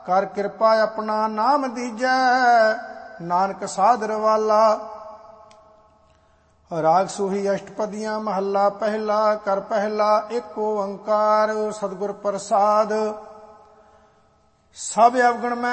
ਕਰ ਕਿਰਪਾ ਆਪਣਾ ਨਾਮ ਦੀਜੈ, ਨਾਨਕ ਸਾਧਰ ਵਾਲਾ। ਰਾਗ ਸੂਹੀ ਅਸ਼ਟਪਦੀਆਂ ਮਹੱਲਾ ਪਹਿਲਾ। ਕਰ ਪਹਿਲਾ ਇੱਕ ਓੰਕਾਰ, ਸਤਿਗੁਰ ਪ੍ਰਸਾਦ। ਸਭ ਅਵਗੁਣ ਮੈਂ